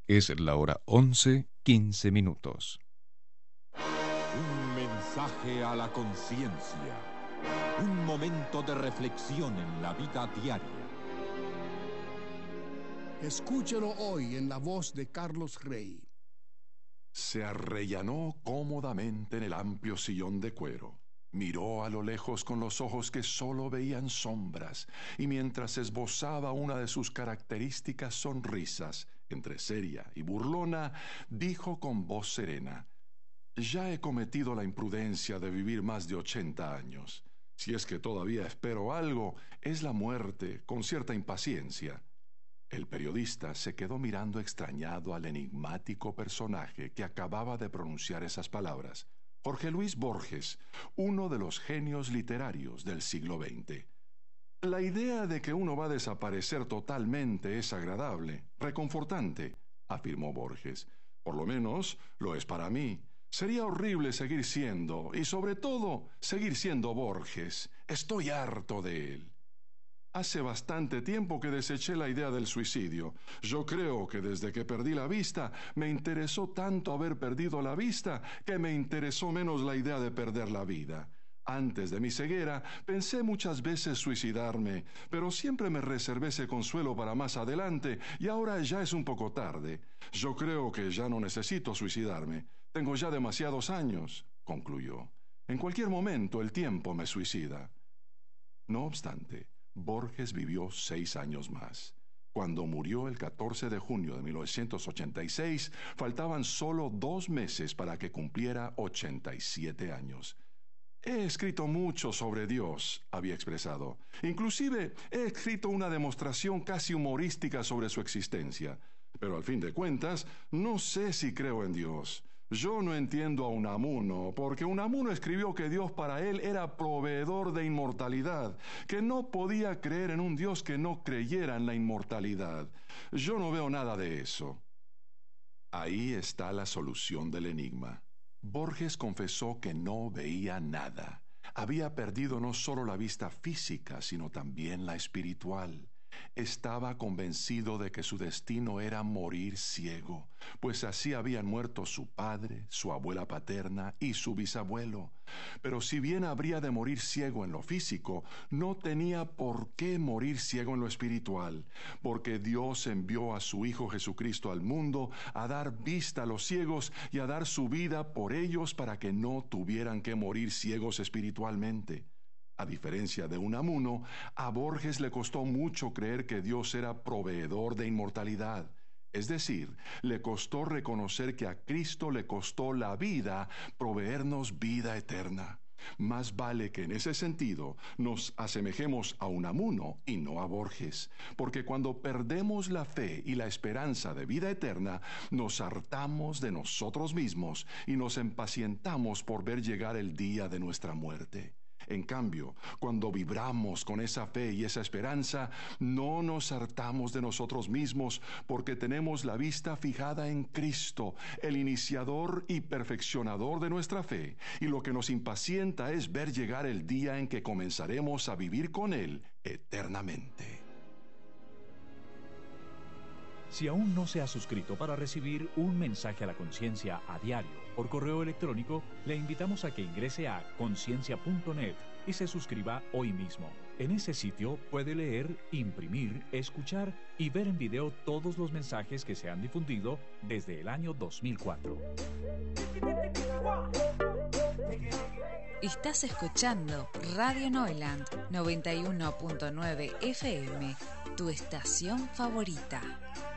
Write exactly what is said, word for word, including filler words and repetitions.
Es la hora once, quince minutos. Un mensaje a la conciencia. Un momento de reflexión en la vida diaria. Escúchelo hoy en la voz de Carlos Rey. Se arrellanó cómodamente en el amplio sillón de cuero. Miró a lo lejos con los ojos que solo veían sombras, y mientras esbozaba una de sus características sonrisas, entre seria y burlona, dijo con voz serena: «Ya he cometido la imprudencia de vivir más de ochenta años. Si es que todavía espero algo, es la muerte, con cierta impaciencia». El periodista se quedó mirando extrañado al enigmático personaje que acababa de pronunciar esas palabras. Jorge Luis Borges, uno de los genios literarios del siglo veinte. La idea de que uno va a desaparecer totalmente es agradable, reconfortante, afirmó Borges. Por lo menos lo es para mí. Sería horrible seguir siendo, y sobre todo, seguir siendo Borges. Estoy harto de él. Hace bastante tiempo que deseché la idea del suicidio. Yo creo que desde que perdí la vista, me interesó tanto haber perdido la vista que me interesó menos la idea de perder la vida. Antes de mi ceguera, pensé muchas veces suicidarme, pero siempre me reservé ese consuelo para más adelante y ahora ya es un poco tarde. Yo creo que ya no necesito suicidarme. Tengo ya demasiados años, concluyó. En cualquier momento el tiempo me suicida. No obstante, Borges vivió seis años más. Cuando murió el catorce de junio de mil novecientos ochenta y seis, faltaban solo dos meses para que cumpliera ochenta y siete años. He escrito mucho sobre Dios, había expresado. Inclusive he escrito una demostración casi humorística sobre su existencia. Pero al fin de cuentas, no sé si creo en Dios. Yo no entiendo a Unamuno, porque Unamuno escribió que Dios para él era proveedor de inmortalidad, que no podía creer en un Dios que no creyera en la inmortalidad. Yo no veo nada de eso. Ahí está la solución del enigma. Borges confesó que no veía nada. Había perdido no solo la vista física, sino también la espiritual. Estaba convencido de que su destino era morir ciego, pues así habían muerto su padre, su abuela paterna y su bisabuelo. Pero si bien habría de morir ciego en lo físico, no tenía por qué morir ciego en lo espiritual, porque Dios envió a su Hijo Jesucristo al mundo a dar vista a los ciegos y a dar su vida por ellos para que no tuvieran que morir ciegos espiritualmente. A diferencia de Unamuno, a Borges le costó mucho creer que Dios era proveedor de inmortalidad. Es decir, le costó reconocer que a Cristo le costó la vida proveernos vida eterna. Más vale que en ese sentido nos asemejemos a Unamuno y no a Borges, porque cuando perdemos la fe y la esperanza de vida eterna, nos hartamos de nosotros mismos y nos impacientamos por ver llegar el día de nuestra muerte. En cambio, cuando vibramos con esa fe y esa esperanza, no nos hartamos de nosotros mismos porque tenemos la vista fijada en Cristo, el iniciador y perfeccionador de nuestra fe, y lo que nos impacienta es ver llegar el día en que comenzaremos a vivir con Él eternamente. Si aún no se ha suscrito para recibir un mensaje a la conciencia a diario por correo electrónico, le invitamos a que ingrese a conciencia punto net y se suscriba hoy mismo. En ese sitio puede leer, imprimir, escuchar y ver en video todos los mensajes que se han difundido desde el año dos mil cuatro. Estás escuchando Radio Neuland noventa y uno punto nueve F M, tu estación favorita.